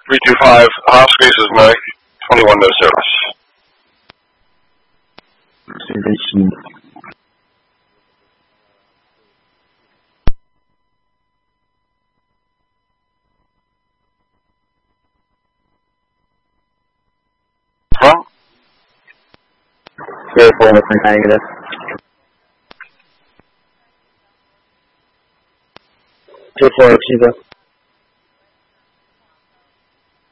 325, half space is Mike, 21 no service. Observation. Front. 04 looking negative. 24 Chico.